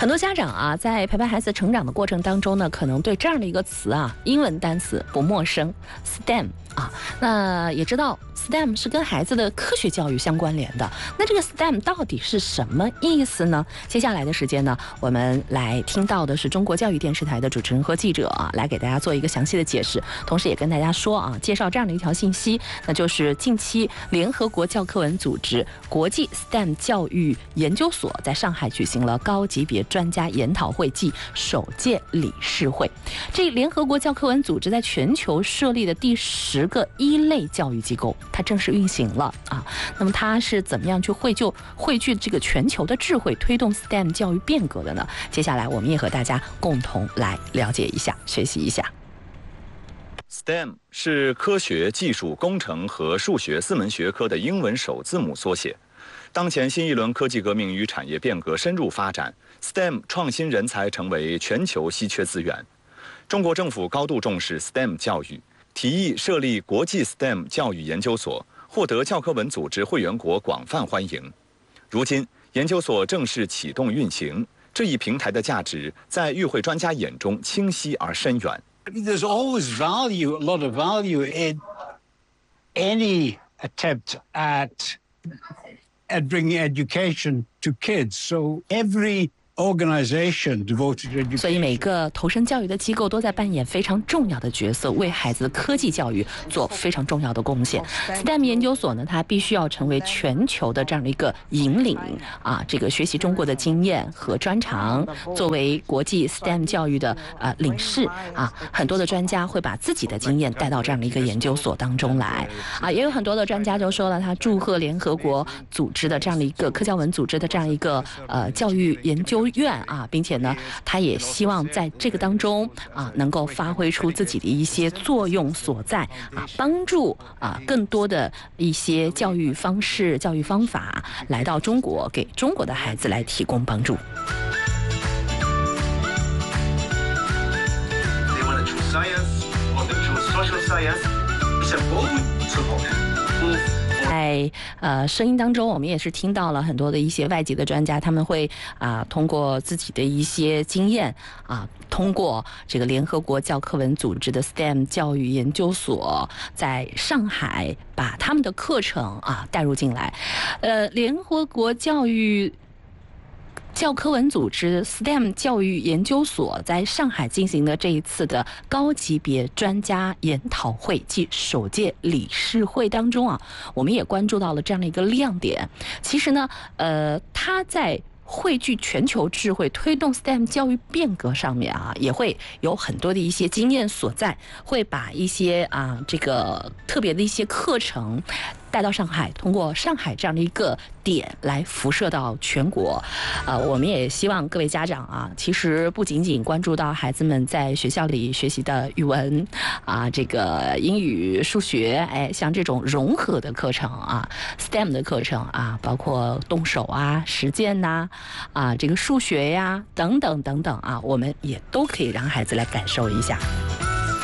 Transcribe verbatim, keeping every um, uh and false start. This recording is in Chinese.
很多家长啊，在陪伴孩子成长的过程当中呢，可能对这样的一个词啊，英文单词不陌生 ，S T E M 啊，那也知道 S T E M 是跟孩子的科学教育相关联的。那这个 S T E M 到底是什么意思呢？接下来的时间呢，我们来听到的是中国教育电视台的主持人和记者啊，来给大家做一个详细的解释，同时也跟大家说啊，介绍这样的一条信息，那就是近期联合国教科文组织国际 S T E M 教育研究所在上海举行了高级别专家研讨会暨首届理事会。这联合国教科文组织在全球设立的第十个一类教育机构，它正式运行了啊。那么它是怎么样去汇就汇聚这个全球的智慧，推动 S T E M 教育变革的呢？接下来我们也和大家共同来了解一下，学习一下。 S T E M 是科学、技术、工程和数学四门学科的英文首字母缩写。当前新一轮科技革命与产业变革深入发展 ，S T E M 创新人才成为全球稀缺资源。中国政府高度重视 S T E M 教育，提议设立国际 S T E M 教育研究所，获得教科文组织会员国广泛欢迎。如今，研究所正式启动运行，这一平台的价值在与会专家眼中清晰而深远。 There's always value, a lot of value in any attempt at at bringing education to kids. So every organization devoted to education. 所以每个投身教育的机构都在扮演非常重要的角色，为孩子的科技教育做非常重要的贡献。S T E M 研究所呢，它必须要成为全球的这样的一个引领啊，这个学习中国的经验和专长，作为国际 S T E M 教育的呃领事啊，很多的专家会把自己的经验带到这样的一个研究所当中来啊，也有很多的专家就说了，他祝贺联合国组织的这样的一个科教文组织的这样一个呃教育研究院啊，并且呢，他也希望在这个当中啊，能够发挥出自己的一些作用所在啊，帮助啊更多的一些教育方式、教育方法来到中国，给中国的孩子来提供帮助。 They want to choose science or they choose social science. It's a both support. 在呃声音当中，我们也是听到了很多的一些外籍的专家，他们会啊、呃、通过自己的一些经验啊，通过这个联合国教科文组织的 S T E M 教育研究所，在上海把他们的课程啊带入进来。呃，联合国教育教科文组织 S T E M 教育研究所在上海进行的这一次的高级别专家研讨会暨首届理事会当中啊，我们也关注到了这样的一个亮点。其实呢，呃，它在汇聚全球智慧，推动 S T E M 教育变革上面啊，也会有很多的一些经验所在，会把一些啊这个特别的一些课程带到上海，通过上海这样的一个点来辐射到全国。呃，我们也希望各位家长啊，其实不仅仅关注到孩子们在学校里学习的语文啊，这个英语、数学，哎，像这种融合的课程啊 ，S T E M 的课程啊，包括动手啊、实践呐、啊，啊，这个数学呀等等等等啊，我们也都可以让孩子来感受一下。